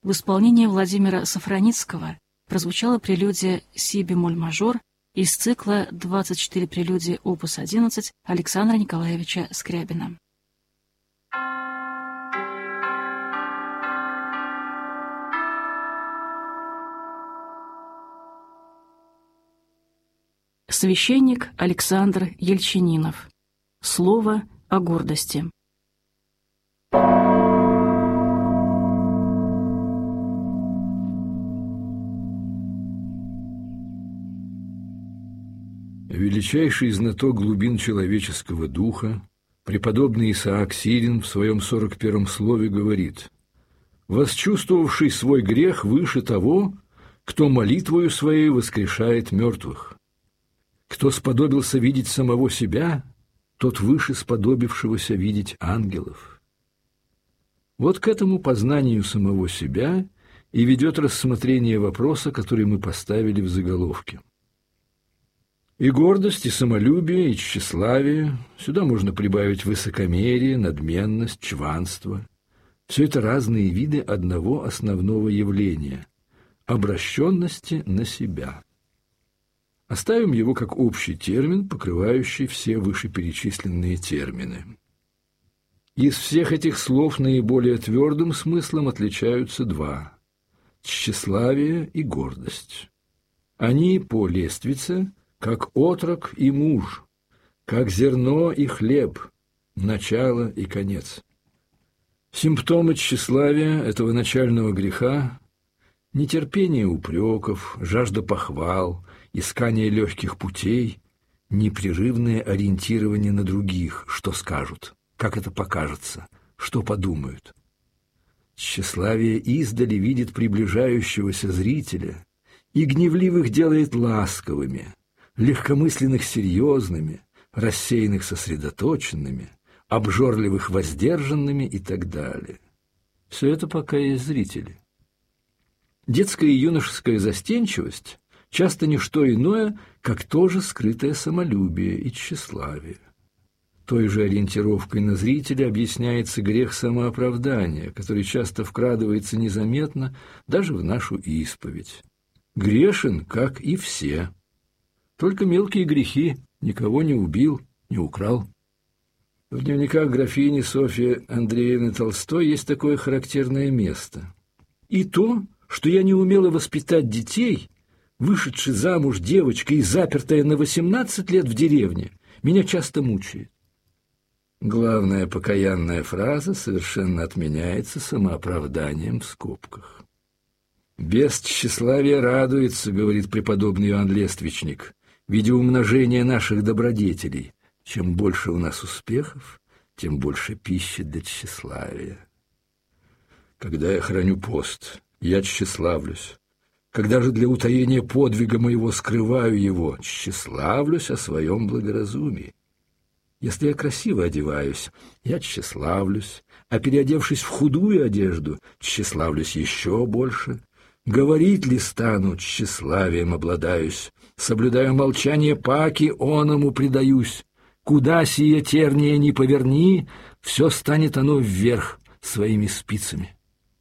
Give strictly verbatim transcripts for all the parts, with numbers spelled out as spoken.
В исполнении Владимира Сафраницкого прозвучала прелюдия си-бемоль-мажор из цикла «двадцать четыре прелюдии опус одиннадцать» Александра Николаевича Скрябина. Священник Александр Ельчининов. Слово о гордости. Величайший знаток глубин человеческого духа, преподобный Исаак Сирин в своем сорок первом слове говорит: «Восчувствовавший свой грех выше того, кто молитвою своей воскрешает мертвых. Кто сподобился видеть самого себя, тот выше сподобившегося видеть ангелов». Вот к этому познанию самого себя и ведет рассмотрение вопроса, который мы поставили в заголовке. И гордость, и самолюбие, и тщеславие, сюда можно прибавить высокомерие, надменность, чванство. Все это разные виды одного основного явления – обращенности на себя. Оставим его как общий термин, покрывающий все вышеперечисленные термины. Из всех этих слов наиболее твердым смыслом отличаются два – тщеславие и гордость. Они по лествице – как отрок и муж, как зерно и хлеб, начало и конец. Симптомы тщеславия этого начального греха – нетерпение упреков, жажда похвал, искание легких путей, непрерывное ориентирование на других, что скажут, как это покажется, что подумают. Тщеславие издали видит приближающегося зрителя и гневливых делает ласковыми, легкомысленных серьезными, рассеянных сосредоточенными, обжорливых воздержанными и так далее. Все это пока есть зрители. Детская и юношеская застенчивость часто не что иное, как тоже скрытое самолюбие и тщеславие. Той же ориентировкой на зрителя объясняется грех самооправдания, который часто вкрадывается незаметно даже в нашу исповедь. Грешен, как и все. Только мелкие грехи, никого не убил, не украл. В дневниках графини Софьи Андреевны Толстой есть такое характерное место. «И то, что я не умела воспитать детей, вышедшая замуж девочка и запертая на восемнадцать лет в деревне, меня часто мучает». Главная покаянная фраза совершенно отменяется самооправданием в скобках. «Без тщеславия радуется, — говорит преподобный Иоанн Лествичник, — видя умножения наших добродетелей. Чем больше у нас успехов, тем больше пищи для тщеславия. Когда я храню пост, я тщеславлюсь. Когда же для утаения подвига моего скрываю его, тщеславлюсь о своем благоразумии. Если я красиво одеваюсь, я тщеславлюсь, а переодевшись в худую одежду, тщеславлюсь еще больше. Говорить ли стану, тщеславием обладаюсь, соблюдаю молчание паки, оному предаюсь. Куда сие терния не поверни, все станет оно вверх своими спицами».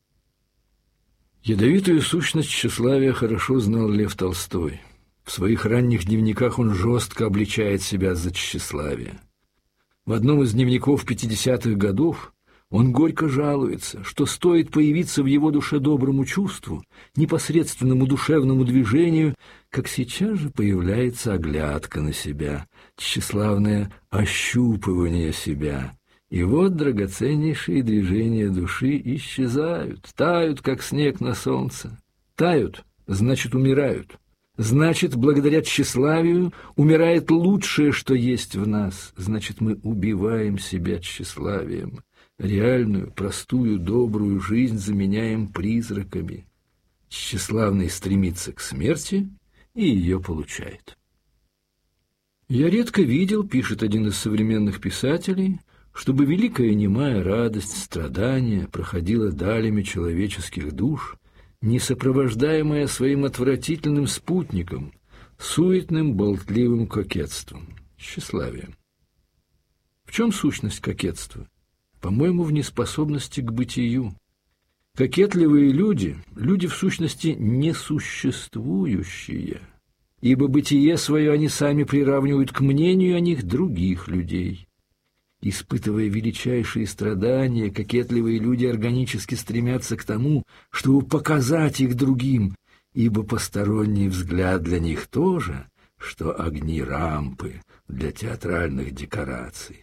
Ядовитую сущность тщеславия хорошо знал Лев Толстой. В своих ранних дневниках он жестко обличает себя за тщеславие. В одном из дневников пятидесятых годов он горько жалуется, что стоит появиться в его душе доброму чувству, непосредственному душевному движению, как сейчас же появляется оглядка на себя, тщеславное ощупывание себя. И вот драгоценнейшие движения души исчезают, тают, как снег на солнце. Тают, значит, умирают. Значит, благодаря тщеславию умирает лучшее, что есть в нас. Значит, мы убиваем себя тщеславием. Реальную, простую, добрую жизнь заменяем призраками. Тщеславный стремится к смерти и ее получает. «Я редко видел, — пишет один из современных писателей, — чтобы великая немая радость, страдания проходила далями человеческих душ, не сопровождаемая своим отвратительным спутником, суетным болтливым кокетством, тщеславием. В чем сущность кокетства? По-моему, в неспособности к бытию. Кокетливые люди – люди в сущности несуществующие, ибо бытие свое они сами приравнивают к мнению о них других людей. Испытывая величайшие страдания, кокетливые люди органически стремятся к тому, чтобы показать их другим, ибо посторонний взгляд для них тоже, что огни рампы для театральных декораций.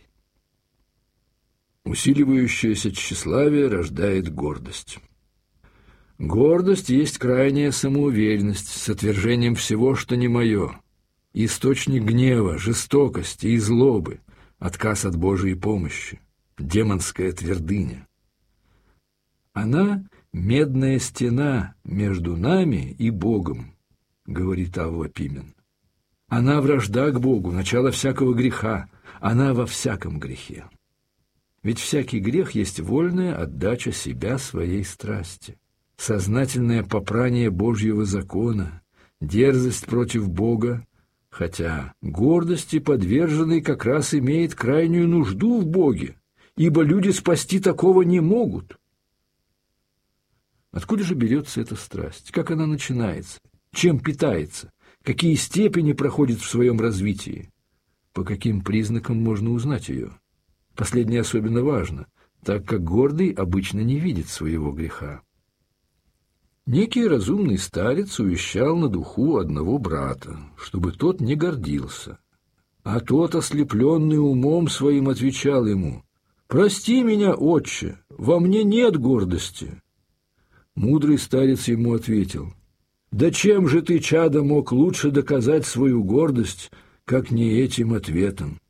Усиливающееся тщеславие рождает гордость. Гордость есть крайняя самоуверенность с отвержением всего, что не мое, источник гнева, жестокости и злобы, отказ от Божией помощи, демонская твердыня. Она — медная стена между нами и Богом, говорит Авва Пимен. Она вражда к Богу, начало всякого греха, она во всяком грехе. Ведь всякий грех есть вольная отдача себя своей страсти, сознательное попрание Божьего закона, дерзость против Бога, хотя гордости подверженный как раз имеет крайнюю нужду в Боге, ибо люди спасти такого не могут. Откуда же берется эта страсть? Как она начинается? Чем питается? Какие степени проходит в своем развитии? По каким признакам можно узнать ее? Последнее особенно важно, так как гордый обычно не видит своего греха. Некий разумный старец увещал на духу одного брата, чтобы тот не гордился. А тот, ослепленный умом своим, отвечал ему: «Прости меня, отче, во мне нет гордости». Мудрый старец ему ответил: «Да чем же ты, чадо, мог лучше доказать свою гордость, как не этим ответом?»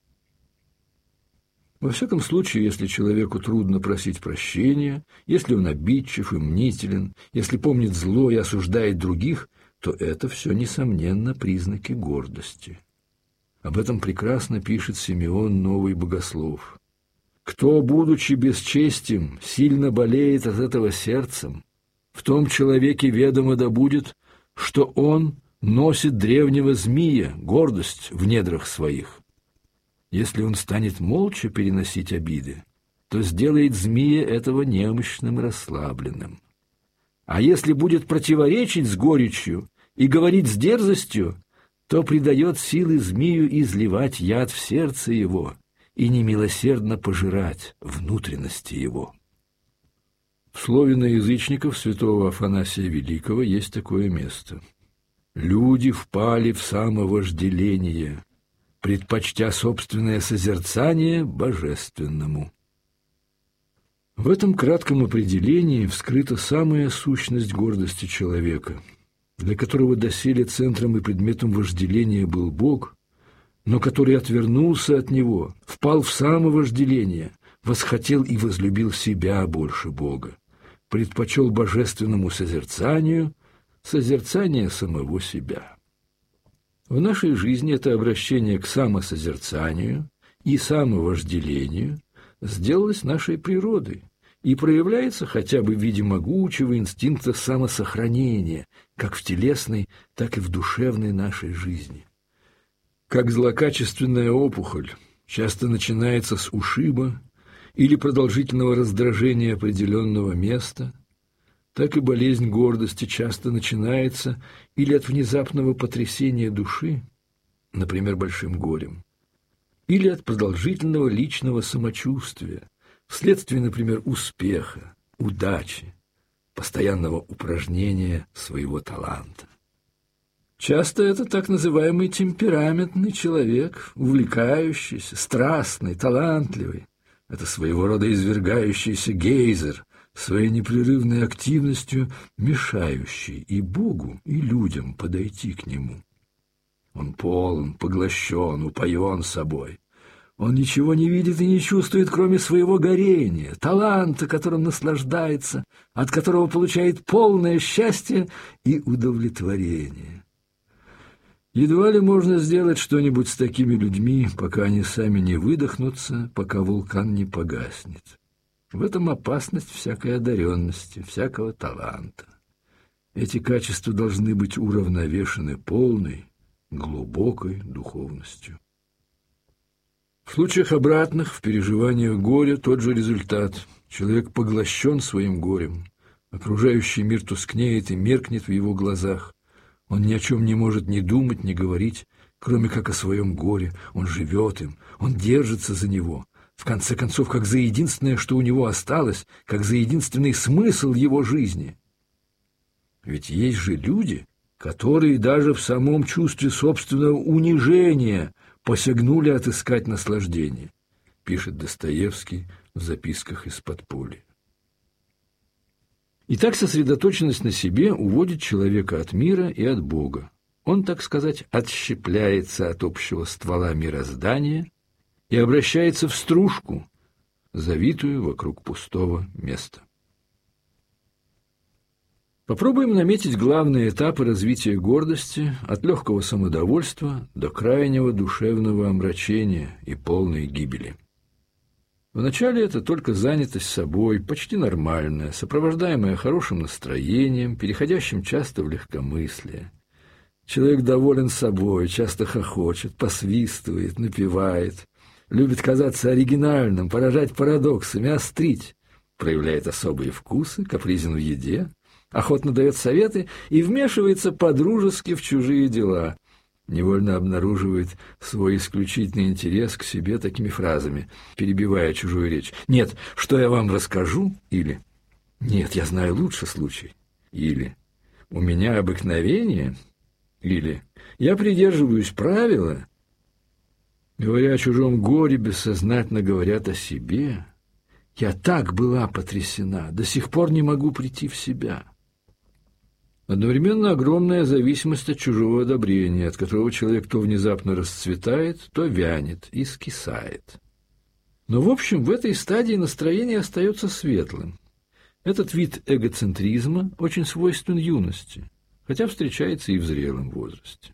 Во всяком случае, если человеку трудно просить прощения, если он обидчив и мнителен, если помнит зло и осуждает других, то это все, несомненно, признаки гордости. Об этом прекрасно пишет Симеон Новый Богослов. «Кто, будучи бесчестим, сильно болеет от этого сердцем, в том человеке ведомо да будет, что он носит древнего змея, гордость в недрах своих. Если он станет молча переносить обиды, то сделает змея этого немощным и расслабленным. А если будет противоречить с горечью и говорить с дерзостью, то придает силы змею изливать яд в сердце его и немилосердно пожирать внутренности его». В слове на язычников святого Афанасия Великого есть такое место: «Люди впали в самовожделение, предпочтя собственное созерцание божественному». В этом кратком определении вскрыта самая сущность гордости человека, для которого доселе центром и предметом вожделения был Бог, но который отвернулся от него, впал в самовожделение, восхотел и возлюбил себя больше Бога, предпочел божественному созерцанию созерцание самого себя. В нашей жизни это обращение к самосозерцанию и самовожделению сделалось нашей природой и проявляется хотя бы в виде могучего инстинкта самосохранения, как в телесной, так и в душевной нашей жизни. Как злокачественная опухоль часто начинается с ушиба или продолжительного раздражения определенного места, так и болезнь гордости часто начинается или от внезапного потрясения души, например, большим горем, или от продолжительного личного самочувствия, вследствие, например, успеха, удачи, постоянного упражнения своего таланта. Часто это так называемый темпераментный человек, увлекающийся, страстный, талантливый. Это своего рода извергающийся гейзер, своей непрерывной активностью мешающий и Богу, и людям подойти к Нему. Он полон, поглощен, упоен собой. Он ничего не видит и не чувствует, кроме своего горения, таланта, которым наслаждается, от которого получает полное счастье и удовлетворение. Едва ли можно сделать что-нибудь с такими людьми, пока они сами не выдохнутся, пока вулкан не погаснет. В этом опасность всякой одаренности, всякого таланта. Эти качества должны быть уравновешены полной, глубокой духовностью. В случаях обратных, в переживаниях горя, тот же результат. Человек поглощен своим горем, Окружающий мир тускнеет и меркнет в его глазах. Он ни о чем не может ни думать, ни говорить, кроме как о своем горе. Он живет им, он держится за него. В конце концов, как за единственное, что у него осталось, как за единственный смысл его жизни. Ведь есть же люди, которые даже в самом чувстве собственного унижения посягнули отыскать наслаждение, пишет Достоевский в записках из подполья. Итак, сосредоточенность на себе уводит человека от мира и от Бога. Он, так сказать, отщепляется от общего ствола мироздания и обращается в стружку, завитую вокруг пустого места. Попробуем наметить главные этапы развития гордости от легкого самодовольства до крайнего душевного омрачения и полной гибели. Вначале это только занятость собой, почти нормальная, сопровождаемая хорошим настроением, переходящим часто в легкомыслие. Человек доволен собой, часто хохочет, посвистывает, напевает, любит казаться оригинальным, поражать парадоксами, острить, проявляет особые вкусы, капризен в еде, охотно дает советы и вмешивается по-дружески в чужие дела, невольно обнаруживает свой исключительный интерес к себе такими фразами, перебивая чужую речь. «Нет, что я вам расскажу?» Или «Нет, я знаю лучше случай». Или «У меня обыкновение?» Или «Я придерживаюсь правила». Говоря о чужом горе, бессознательно говорят о себе. «Я так была потрясена, до сих пор не могу прийти в себя». Одновременно огромная зависимость от чужого одобрения, от которого человек то внезапно расцветает, то вянет и скисает. Но, в общем, в этой стадии настроение остается светлым. Этот вид эгоцентризма очень свойственен юности, хотя встречается и в зрелом возрасте.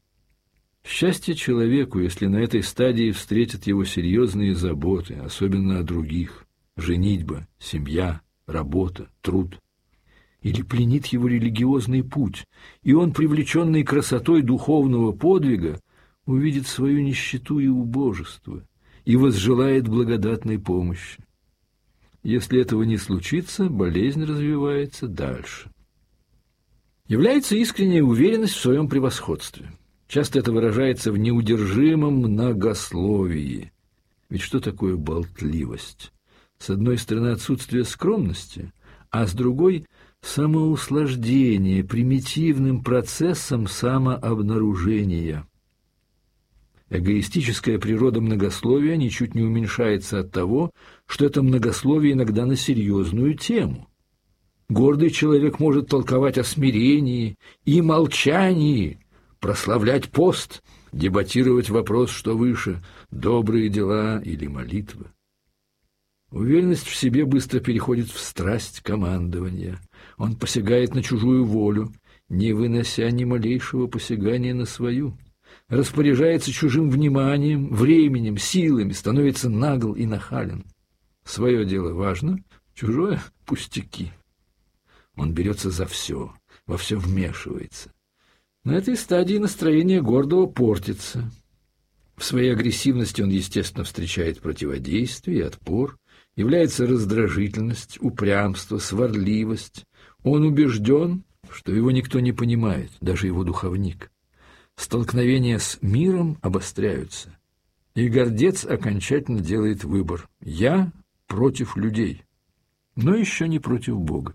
Счастье человеку, если на этой стадии встретят его серьезные заботы, особенно о других, женитьба, семья, работа, труд. Или пленит его религиозный путь, и он, привлеченный красотой духовного подвига, увидит свою нищету и убожество и возжелает благодатной помощи. Если этого не случится, болезнь развивается дальше. Является искренняя уверенность в своем превосходстве. Часто это выражается в неудержимом многословии. Ведь что такое болтливость? С одной стороны, отсутствие скромности, а с другой – самоуслаждение примитивным процессом самообнаружения. Эгоистическая природа многословия ничуть не уменьшается от того, что это многословие иногда на серьезную тему. Гордый человек может толковать о смирении и молчании, прославлять пост, дебатировать вопрос, что выше – добрые дела или молитва. Уверенность в себе быстро переходит в страсть командования. Он посягает на чужую волю, не вынося ни малейшего посягания на свою. Распоряжается чужим вниманием, временем, силами, становится нагл и нахален. Свое дело важно, чужое – пустяки. Он берется за все, во все вмешивается. На этой стадии настроение гордого портится. В своей агрессивности он, естественно, встречает противодействие и отпор. Является раздражительность, упрямство, сварливость. Он убежден, что его никто не понимает, даже его духовник. Столкновения с миром обостряются, и гордец окончательно делает выбор. Я против людей, но еще не против Бога.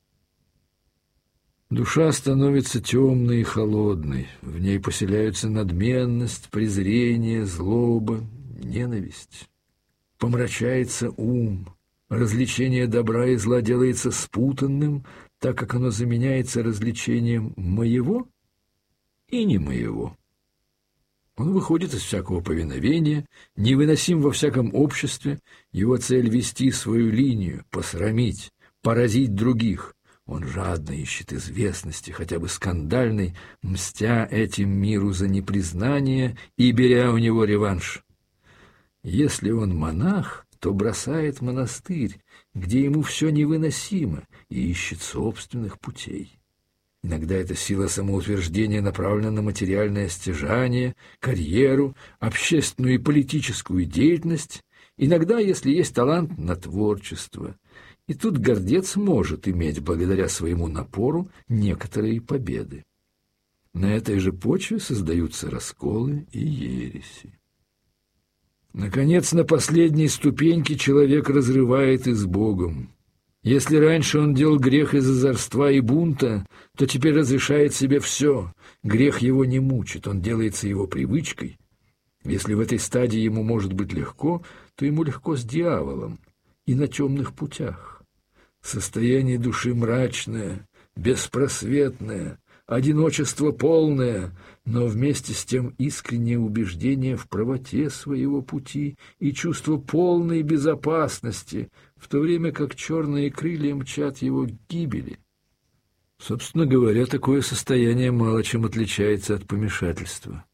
Душа становится темной и холодной, в ней поселяются надменность, презрение, злоба, ненависть. Помрачается ум, развлечение добра и зла делается спутанным, так как оно заменяется развлечением моего и не моего. Он выходит из всякого повиновения, невыносим во всяком обществе, его цель — вести свою линию, посрамить, поразить других. Он жадно ищет известности, хотя бы скандальной, мстя этим миру за непризнание и беря у него реванш. Если он монах, то бросает монастырь, где ему все невыносимо, и ищет собственных путей. Иногда эта сила самоутверждения направлена на материальное стяжание, карьеру, общественную и политическую деятельность, иногда, если есть талант, на творчество. И тут гордец может иметь, благодаря своему напору, некоторые победы. На этой же почве создаются расколы и ереси. Наконец, на последней ступеньке человек разрывает и с Богом. Если раньше он делал грех из озорства и бунта, то теперь разрешает себе все. Грех его не мучит, он делается его привычкой. Если в этой стадии ему может быть легко, то ему легко с дьяволом и на темных путях. Состояние души мрачное, беспросветное, одиночество полное, но вместе с тем искреннее убеждение в правоте своего пути и чувство полной безопасности, в то время как черные крылья мчат его к гибели. Собственно говоря, такое состояние мало чем отличается от помешательства.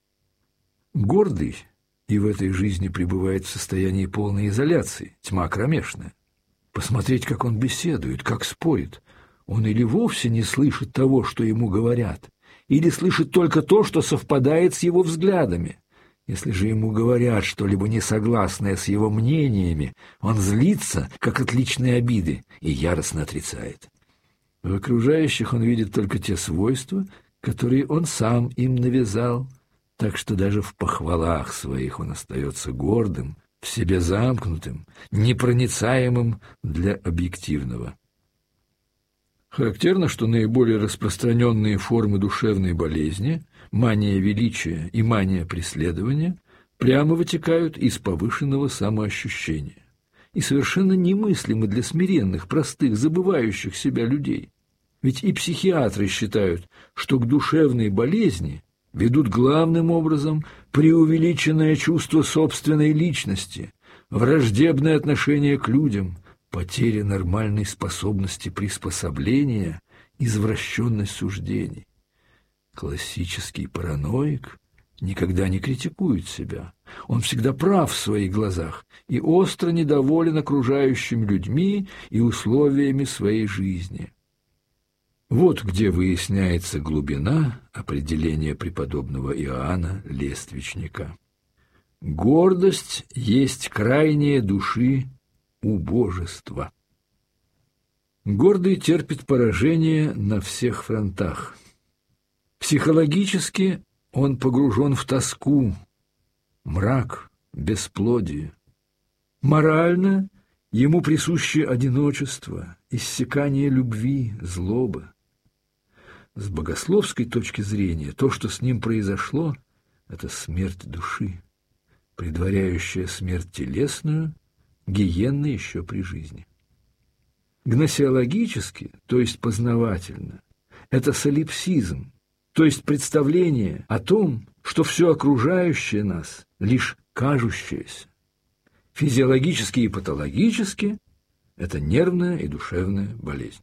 Гордый и в этой жизни пребывает в состоянии полной изоляции, тьма кромешная. Посмотреть, как он беседует, как спорит. Он или вовсе не слышит того, что ему говорят, или слышит только то, что совпадает с его взглядами. Если же ему говорят что-либо несогласное с его мнениями, он злится, как от личной обиды, и яростно отрицает. В окружающих он видит только те свойства, которые он сам им навязал, так что даже в похвалах своих он остается гордым, в себе замкнутым, непроницаемым для объективного. Характерно, что наиболее распространенные формы душевной болезни, мания величия и мания преследования, прямо вытекают из повышенного самоощущения и совершенно немыслимы для смиренных, простых, забывающих себя людей. Ведь и психиатры считают, что к душевной болезни ведут главным образом преувеличенное чувство собственной личности, враждебное отношение к людям, потеря нормальной способности приспособления, извращенность суждений. Классический параноик никогда не критикует себя. Он всегда прав в своих глазах и остро недоволен окружающими людьми и условиями своей жизни. Вот где выясняется глубина определения преподобного Иоанна Лествичника. Гордость есть крайнее души убожество. Гордый терпит поражение на всех фронтах. Психологически он погружен в тоску, мрак, бесплодие. Морально ему присуще одиночество, иссякание любви, злоба. С богословской точки зрения то, что с ним произошло, это смерть души, предваряющая смерть телесную, гиенны еще при жизни. Гносеологически, то есть познавательно, это солипсизм, то есть представление о том, что все окружающее нас лишь кажущееся. Физиологически и патологически это нервная и душевная болезнь.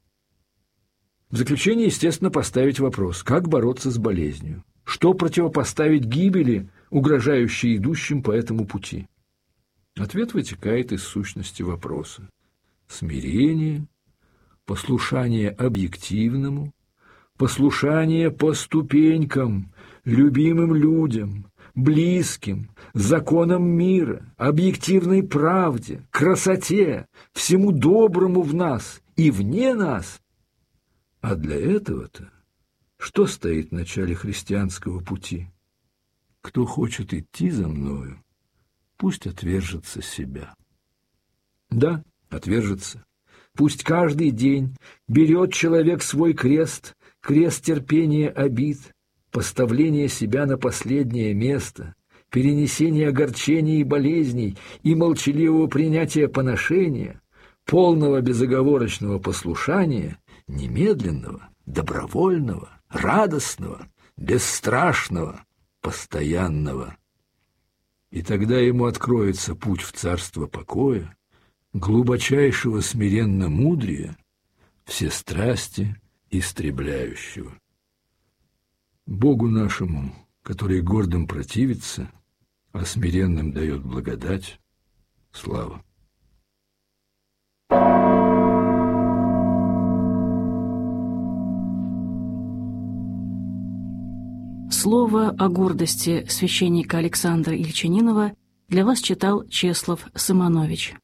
В заключение, естественно, поставить вопрос, как бороться с болезнью, что противопоставить гибели, угрожающей идущим по этому пути. Ответ вытекает из сущности вопроса. Смирение, послушание объективному, послушание по ступенькам, любимым людям, близким, законам мира, объективной правде, красоте, всему доброму в нас и вне нас. А для этого-то что стоит в начале христианского пути? Кто хочет идти за мною, пусть отвержется себя. Да, отвержется. Пусть каждый день берет человек свой крест, крест терпения обид, поставления себя на последнее место, перенесения огорчений и болезней и молчаливого принятия поношения, полного безоговорочного послушания, немедленного, добровольного, радостного, бесстрашного, постоянного. И тогда ему откроется путь в царство покоя, глубочайшего смиренно-мудрия, все страсти истребляющего. Богу нашему, который гордым противится, а смиренным дает благодать, слава. Слово о гордости священника Александра Ильчининова для вас читал Чеслав Сыманович.